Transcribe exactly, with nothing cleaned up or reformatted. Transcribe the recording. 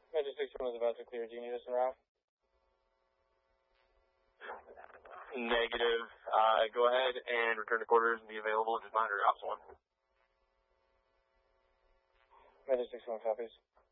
Major six one is about to clear. Do you need us en route? Negative. Uh, go ahead and return to quarters and be available. Just monitor Ops one. Major six one copies.